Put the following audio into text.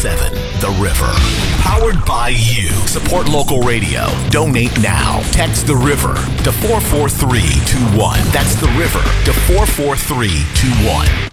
1017 The River. Powered by you. Support local radio. Donate now. Text The River to 44321. That's The River to 44321.